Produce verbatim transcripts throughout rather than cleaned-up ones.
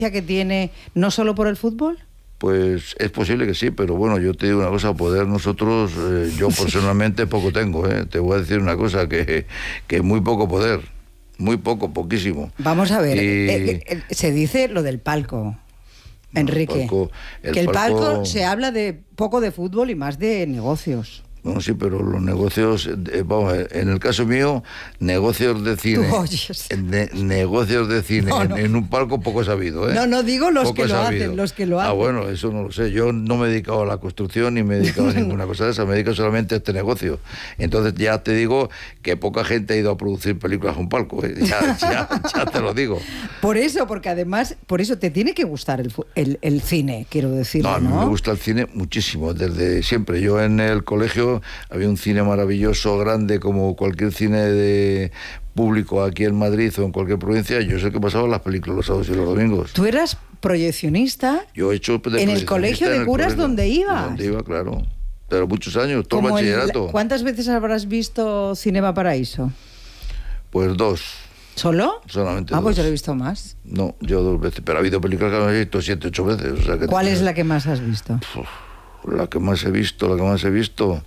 que tiene no solo por el fútbol? Pues es posible que sí, pero bueno, yo te digo una cosa, poder nosotros, eh, yo personalmente poco tengo, ¿eh? Te voy a decir una cosa, que, que muy poco poder, muy poco, poquísimo. Vamos a ver, y... eh, eh, se dice lo del palco, Enrique, el palco, el que el palco... palco se habla de poco de fútbol y más de negocios. Bueno, sí, pero los negocios, eh, vamos, en el caso mío, negocios de cine, ne, negocios de cine no, no. En, en un palco poco sabido, ¿eh? No, no digo los poco que lo sabido. hacen, los que lo hacen. Ah, bueno, eso no lo sé. Yo no me he dedicado a la construcción ni me he dedicado a ninguna cosa de esa, me dedico solamente a este negocio. Entonces ya te digo que poca gente ha ido a producir películas a un palco, ¿eh? ya, ya, ya te lo digo. Por eso, porque además, por eso te tiene que gustar el, el, el cine, quiero decir. No, a mí ¿no? me gusta el cine muchísimo, desde siempre. Yo en el colegio había un cine maravilloso, grande, como cualquier cine de público aquí en Madrid o en cualquier provincia. Yo sé que pasaba las películas los sábados y los domingos. ¿Tú eras proyeccionista? Yo he hecho de en el colegio de curas colegio, donde ibas. Donde iba, claro. Pero muchos años, todo el bachillerato. El, ¿Cuántas veces habrás visto Cinema Paraíso? Pues dos. ¿Solo? Solamente ah, dos. Pues yo lo he visto más. No, yo dos veces. Pero ha habido películas que me he visto siete, ocho veces. O sea que ¿Cuál te... es la que más has visto? Uf, la que más he visto, la que más he visto...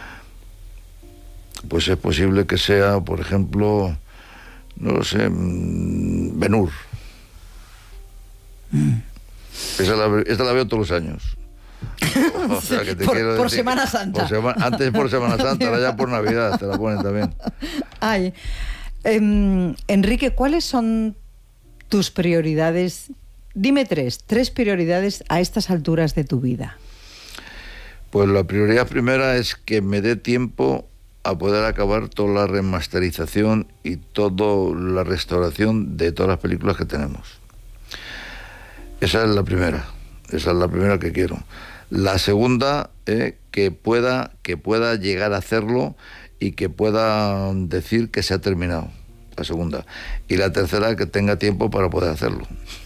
Pues es posible que sea, por ejemplo, no lo sé, Ben-Hur. Mm. Esa, la, esta la veo todos los años. O sea, que te por, quiero por decir, Semana Santa. Por sema, antes por Semana Santa, ahora ya por Navidad, te la ponen también. Ay, eh, Enrique, ¿cuáles son tus prioridades? Dime tres, tres prioridades a estas alturas de tu vida. Pues la prioridad primera es que me dé tiempo a poder acabar toda la remasterización y toda la restauración de todas las películas que tenemos. Esa es la primera, esa es la primera que quiero. La segunda, eh, que pueda, que pueda llegar a hacerlo y que pueda decir que se ha terminado, la segunda. Y la tercera, que tenga tiempo para poder hacerlo.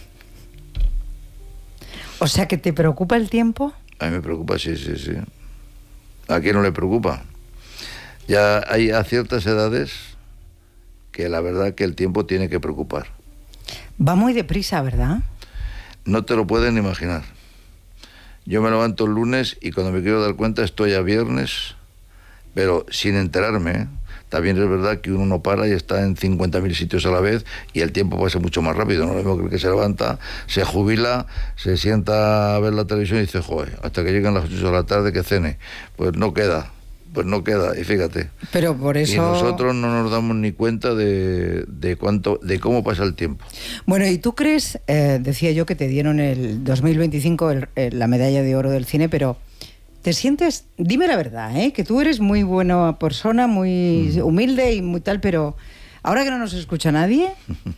O sea, ¿que te preocupa el tiempo? A mí me preocupa, sí, sí, sí. ¿A quién no le preocupa? Ya hay a ciertas edades que la verdad que el tiempo tiene que preocupar. Va muy deprisa, ¿verdad? No te lo pueden imaginar. Yo me levanto el lunes y cuando me quiero dar cuenta estoy a viernes, pero sin enterarme, ¿eh? También es verdad que uno no para y está en cincuenta mil sitios a la vez y el tiempo pasa mucho más rápido. No lo mismo que el que se levanta, se jubila, se sienta a ver la televisión y dice, joder, hasta que llegan las ocho de la tarde que cene. Pues no queda. Pues no queda, y fíjate. Pero por eso... Y nosotros no nos damos ni cuenta de, de cuánto, de cómo pasa el tiempo. Bueno, ¿y tú crees, eh, decía yo que te dieron el dos mil veinticinco el, el, la medalla de oro del cine, pero te sientes, dime la verdad, ¿eh? Que tú eres muy buena persona, muy mm. humilde y muy tal, pero ahora que no nos escucha nadie,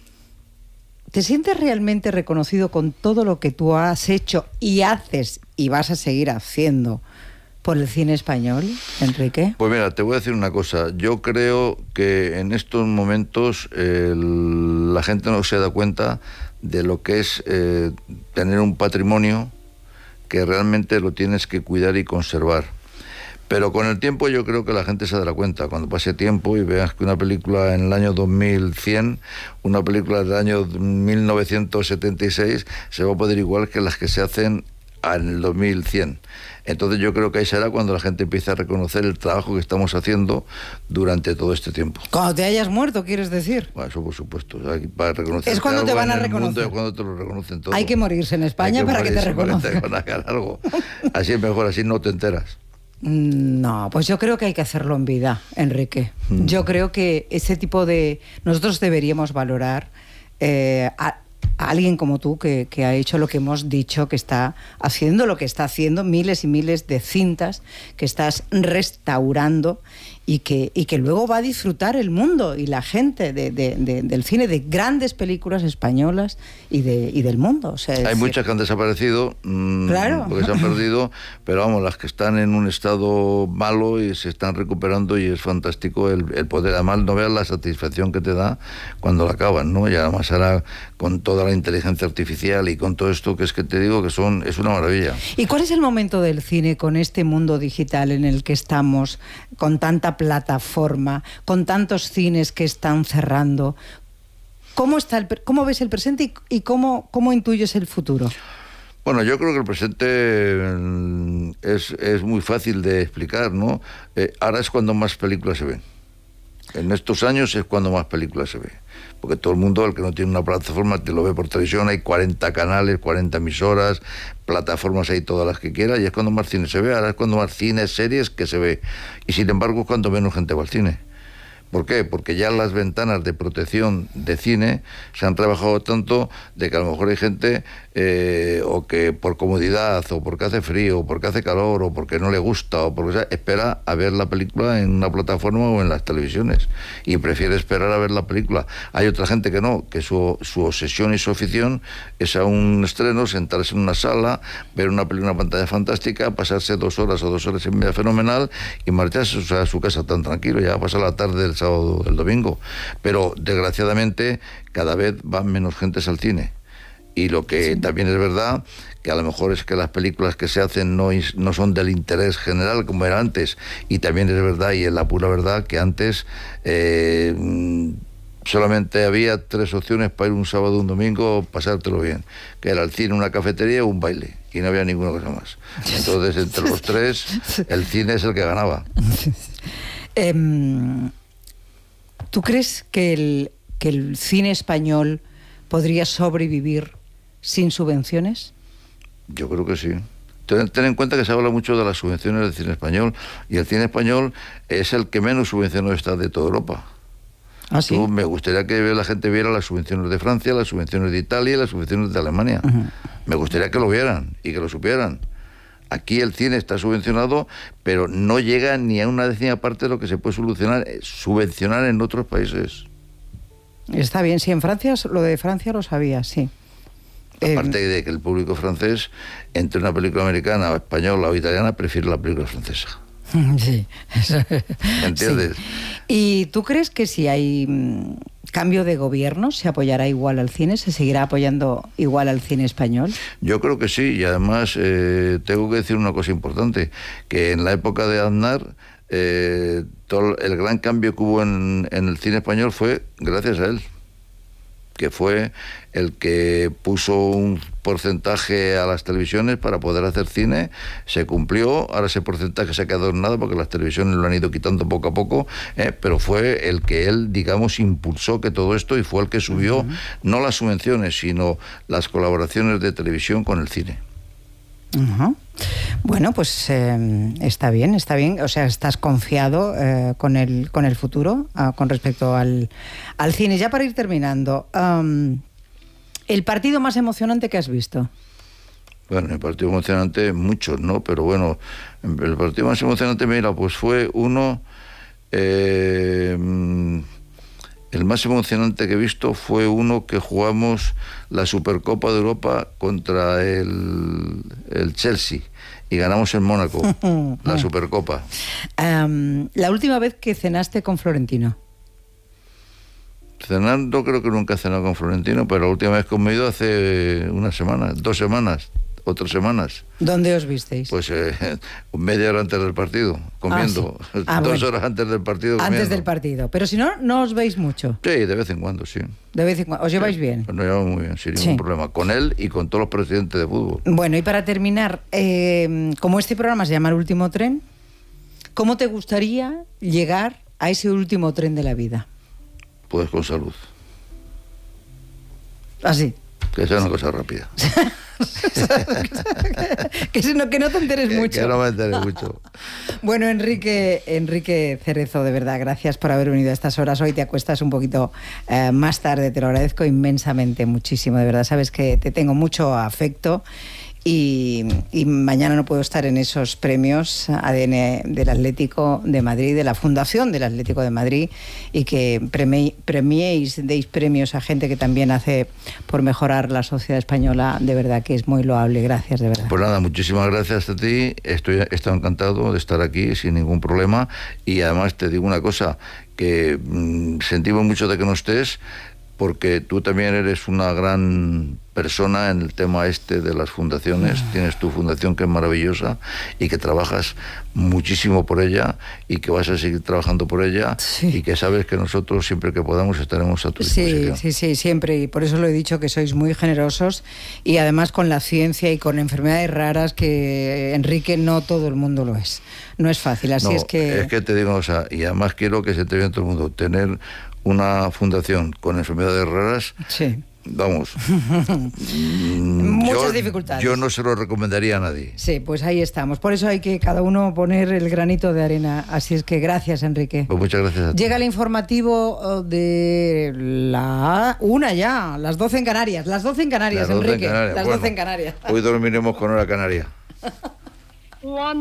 ¿te sientes realmente reconocido con todo lo que tú has hecho y haces y vas a seguir haciendo por el cine español, Enrique? Pues mira, te voy a decir una cosa. Yo creo que en estos momentos eh, la gente no se da cuenta de lo que es eh, tener un patrimonio que realmente lo tienes que cuidar y conservar. Pero con el tiempo yo creo que la gente se dará cuenta. Cuando pase tiempo y veas que una película en el año dos mil cien, una película del año mil novecientos setenta y seis, se va a poder igual que las que se hacen en el dos mil cien. Entonces yo creo que ahí será cuando la gente empiece a reconocer el trabajo que estamos haciendo durante todo este tiempo. Cuando te hayas muerto, ¿quieres decir? Bueno, eso por supuesto. Para reconocer es cuando te van a reconocer. Es cuando te lo reconocen todo. Hay que morirse en España que para que te reconozcan. Para que te hagan algo. Así es mejor, así no te enteras. No, pues yo creo que hay que hacerlo en vida, Enrique. Mm. Yo creo que ese tipo de... Nosotros deberíamos valorar eh, a, a alguien como tú que, que ha hecho lo que hemos dicho, que está haciendo lo que está haciendo, miles y miles de cintas que estás restaurando y que, y que luego va a disfrutar el mundo y la gente de, de, de, del cine, de grandes películas españolas y, de, y del mundo. O sea, hay decir... muchas que han desaparecido, mmm, claro, porque se han perdido, pero vamos, las que están en un estado malo y se están recuperando y es fantástico el, el poder. Además, no veas la satisfacción que te da cuando la acaban, ¿no? Y además ahora con toda la inteligencia artificial y con todo esto que es que te digo que son es una maravilla. ¿Y cuál es el momento del cine con este mundo digital en el que estamos, con tanta plataforma, con tantos cines que están cerrando? ¿Cómo está el, cómo ves el presente y, y cómo, cómo intuyes el futuro? Bueno, yo creo que el presente es, es muy fácil de explicar, ¿no? Eh, ahora es cuando más películas se ven. En estos años es cuando más películas se ve. Porque todo el mundo, el que no tiene una plataforma, te lo ve por televisión, hay cuarenta canales, cuarenta emisoras, plataformas hay todas las que quiera, y es cuando más cine se ve. Ahora es cuando más cine, series que se ve. Y sin embargo es cuando menos gente va al cine. ¿Por qué? Porque ya las ventanas de protección de cine se han trabajado tanto de que a lo mejor hay gente eh, o que por comodidad o porque hace frío o porque hace calor o porque no le gusta o porque sea, espera a ver la película en una plataforma o en las televisiones y prefiere esperar a ver la película. Hay otra gente que no, que su, su obsesión y su afición es a un estreno, sentarse en una sala, ver una película en una pantalla fantástica, pasarse dos horas o dos horas y media fenomenal y marcharse a su casa tan tranquilo, ya pasa la tarde del sábado, el domingo. Pero desgraciadamente cada vez van menos gentes al cine. Y lo que sí. también es verdad, que a lo mejor es que las películas que se hacen no, no son del interés general como era antes. Y también es verdad, y es la pura verdad, que antes eh, solamente había tres opciones para ir un sábado o un domingo, pasártelo bien. Que era el cine, una cafetería o un baile. Y no había ninguna cosa más. Entonces, entre los tres, el cine es el que ganaba. Um, ¿Tú crees que el, que el cine español podría sobrevivir sin subvenciones? Yo creo que sí. Ten, ten en cuenta que se habla mucho de las subvenciones del cine español, y el cine español es el que menos subvencionado está de toda Europa. ¿Ah, sí? Tú, me gustaría que la gente viera las subvenciones de Francia, las subvenciones de Italia y las subvenciones de Alemania. Uh-huh. Me gustaría que lo vieran y que lo supieran. Aquí el cine está subvencionado, pero no llega ni a una décima parte de lo que se puede solucionar, subvencionar en otros países. Está bien, sí, en Francia, lo de Francia lo sabía, sí. Aparte eh, de que el público francés, entre una película americana, española o italiana, prefiere la película francesa. Sí. ¿Entiendes? Sí. ¿Y tú crees que si hay mmm, cambio de gobierno, se apoyará igual al cine? ¿Se seguirá apoyando igual al cine español? Yo creo que sí, y además eh, tengo que decir una cosa importante, que en la época de Aznar, eh, todo el gran cambio que hubo en, en el cine español fue gracias a él, que fue el que puso un porcentaje a las televisiones para poder hacer cine. Se cumplió, ahora ese porcentaje se ha quedado en nada porque las televisiones lo han ido quitando poco a poco, eh, pero fue el que él, digamos, impulsó que todo esto, y fue el que subió, uh-huh. no las subvenciones, sino las colaboraciones de televisión con el cine. Uh-huh. Bueno, pues eh, está bien, está bien. O sea, estás confiado eh, con el con el futuro uh, con respecto al, al cine. Ya para ir terminando, um, ¿el partido más emocionante que has visto? Bueno, el partido emocionante, muchos, ¿no? Pero bueno, el partido más emocionante, mira, pues fue uno... Eh, el más emocionante que he visto fue uno que jugamos la Supercopa de Europa contra el, el Chelsea y ganamos en Mónaco, la Supercopa. Um, la última vez que cenaste con Florentino. Cenando creo que nunca he cenado con Florentino, pero la última vez que he comido hace unas semanas, dos semanas, o tres semanas. ¿Dónde os visteis? Pues eh, media hora antes del partido, comiendo. Ah, sí. ah, dos bueno. horas antes del partido comiendo. Antes del partido. Pero si no, no os veis mucho. Sí, de vez en cuando, sí. De vez en cuando. ¿Os lleváis sí. bien? Pues nos llevamos muy bien, sin ningún sí. problema. Con él y con todos los presidentes de fútbol. Bueno, y para terminar, eh, como este programa se llama El Último Tren, ¿cómo te gustaría llegar a ese último tren de la vida? Pues con salud. ¿Así? Que sea una cosa rápida. que, no, que no te enteres mucho. Que no me enteres mucho. Bueno, Enrique, Enrique Cerezo, de verdad, gracias por haber venido a estas horas. Hoy te acuestas un poquito eh, más tarde, te lo agradezco inmensamente, muchísimo, de verdad. Sabes que te tengo mucho afecto. Y, y mañana no puedo estar en esos premios A D N del Atlético de Madrid, de la Fundación del Atlético de Madrid, y que premi, premiéis, deis premios a gente que también hace por mejorar la sociedad española. De verdad que es muy loable. Gracias, de verdad. Pues nada, muchísimas gracias a ti. Estoy he estado encantado de estar aquí sin ningún problema, y además te digo una cosa, que mmm, sentimos mucho de que no estés. porque tú también eres una gran persona en el tema este de las fundaciones. Mm. Tienes tu fundación, que es maravillosa, y que trabajas muchísimo por ella, y que vas a seguir trabajando por ella, sí. Y que sabes que nosotros, siempre que podamos, estaremos a tu disposición. Sí, sí, sí, siempre, y por eso lo he dicho, que sois muy generosos, y además con la ciencia y con enfermedades raras, que, Enrique, no todo el mundo lo es. No es fácil, así no, es que... es que te digo, o sea, y además quiero que se te vea en todo el mundo, tener una fundación con enfermedades raras, sí. Vamos, muchas yo, dificultades. Yo no se lo recomendaría a nadie. Sí, pues ahí estamos. Por eso hay que cada uno poner el granito de arena. Así es que gracias, Enrique. Pues muchas gracias a ti. Llega el informativo de la una ya, las doce en Canarias. Las doce en Canarias, las doce Enrique. En Canarias. Las bueno, doce en Canarias. Hoy dormiremos con hora canaria.